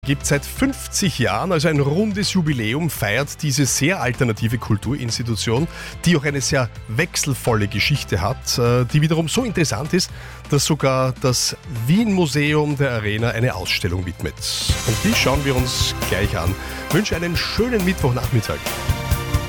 Gibt seit 50 Jahren, also ein rundes Jubiläum, feiert diese sehr alternative Kulturinstitution, die auch eine sehr wechselvolle Geschichte hat, die wiederum so interessant ist, dass sogar das Wien-Museum der Arena eine Ausstellung widmet. Und die schauen wir uns gleich an. Ich wünsche einen schönen Mittwochnachmittag.